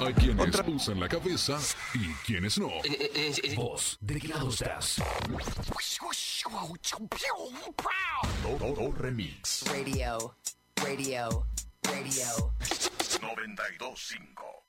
Hay quienes usan la cabeza y quienes no. Vos, ¿de qué lado estás? Todo remix. Radio. 92.5.